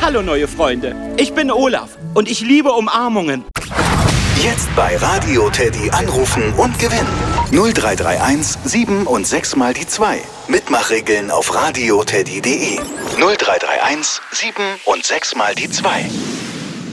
Hallo neue Freunde, ich bin Olaf und ich liebe Umarmungen. Jetzt bei Radio Teddy anrufen und gewinnen. 0331 7 und 6 mal die 2. Mitmachregeln auf radioteddy.de. 0331 7 und 6 mal die 2.